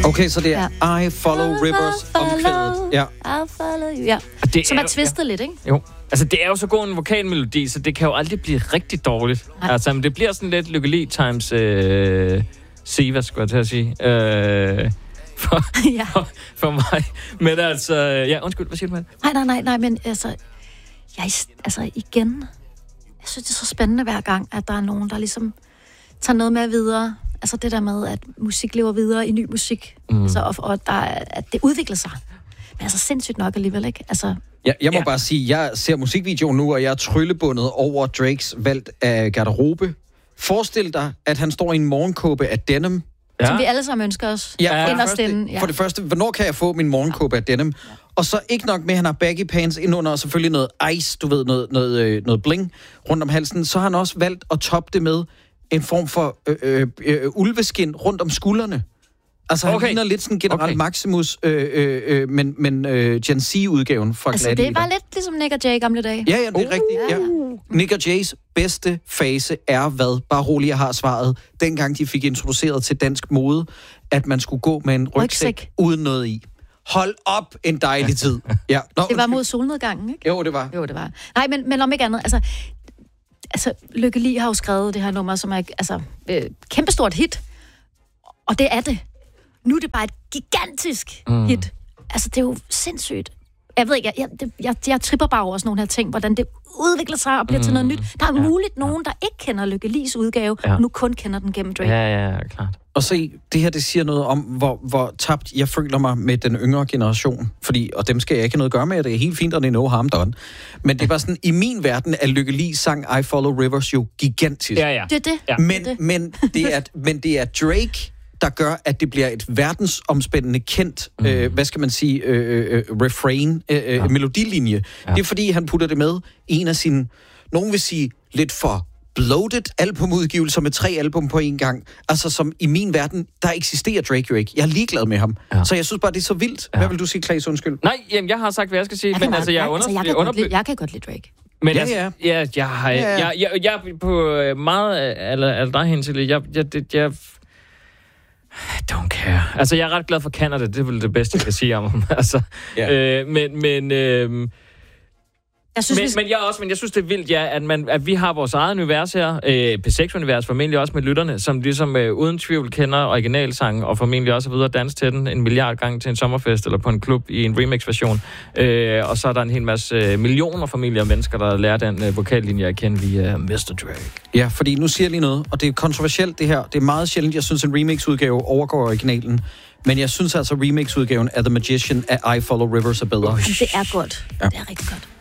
Okay, så det er I Follow Rivers omkvædet. Ja. I follow you. Ja. Som er twistet lidt, ikke? Jo. Altså, det er jo så god en vokalmelodi, så det kan jo aldrig blive rigtig dårligt. Nej. Altså, men det bliver sådan lidt Lykke Li times Siva, skulle jeg til at sige. For mig. Men altså... Ja, undskyld, hvad siger du med det? Nej, men altså... Igen... Jeg synes, det er så spændende hver gang, at der er nogen, der ligesom tager noget med videre. Altså det der med, at musik lever videre i ny musik. Altså, og at det udvikler sig. Men altså sindssygt nok alligevel, ikke? Altså... Jeg må bare sige, jeg ser musikvideoen nu, og jeg er tryllebundet over Drakes valg af garderobe. Forestil dig, at han står i en morgenkåbe af denim. Ja. Som vi alle sammen ønsker os. For det første, hvornår kan jeg få min morgenkåbe af denim? Og så ikke nok med, at han har baggy pants indunder, og selvfølgelig noget ice, du ved, noget bling rundt om halsen. Så har han også valgt at toppe det med en form for ulveskin rundt om skuldrene. Altså, han ligner lidt sådan General Maximus, men Gen Z-udgaven fra Gladiator. Altså, det var lidt ligesom Nick og Jay i gamle dage. Ja, det er rigtigt, ja. Nick og Jays bedste fase er hvad? Bare roligt, jeg har svaret. Dengang de fik introduceret til dansk mode, at man skulle gå med en rygsæk uden noget i. Hold op, en dejlig tid. Ja. Det var mod solnedgangen, ikke? Jo, det var. Nej, men om ikke andet, altså Lykke Li har jo skrevet det her nummer, som er kæmpestort hit. Og det er det. Nu er det bare et gigantisk hit. Altså, det er jo sindssygt. Jeg ved ikke, jeg tripper bare over sådan nogle her ting, hvordan det udvikler sig og bliver til noget nyt. Der er muligt nogen, der ikke kender Lykke Li's udgave, og nu kun kender den gennem Drake. Ja, klart. Og se, det her, det siger noget om, hvor tabt jeg føler mig med den yngre generation. Og dem skal jeg ikke have noget at gøre med, det er helt fint, og det er no harm done. Men det var sådan, i min verden er Lykke Li sang I Follow Rivers jo gigantisk. Ja. Det er det. Ja. Men det er Drake, der gør, at det bliver et verdensomspændende kendt, hvad skal man sige, refrain, melodilinje. Ja. Det er fordi, han putter det med i en af sine, nogen vil sige, lidt for bloated albumudgivelser med 3 album på en gang. Altså, som i min verden, der eksisterer Drake jo ikke. Jeg er ligeglad med ham. Ja. Så jeg synes bare, det er så vildt. Ja. Hvad vil du sige, Claes? Undskyld. Nej, jamen, jeg har sagt, hvad jeg skal sige. Jeg kan godt lide Drake. Men jeg er på meget alderhen til jeg don't care. Altså, jeg er ret glad for Canada. Det er vel det bedste, jeg kan sige om ham. Altså, Men jeg synes, det er vildt, at vi har vores eget univers her, P6-univers, formentlig også med lytterne, som ligesom uden tvivl kender originalsangen, og formentlig også er videre danse til den 1 milliard gange til en sommerfest, eller på en klub i en remix-version. Og så er der en hel masse millioner familier og mennesker, der lærer den vokallinje at kende via Mr. Drake. Ja, fordi nu siger jeg lige noget, og det er kontroversielt det her. Det er meget sjældent, jeg synes, en remix-udgave overgår originalen. Men jeg synes altså, remix-udgaven af The Magician af I Follow Rivers er bedre. Det er godt. Ja. Det er rigtig godt.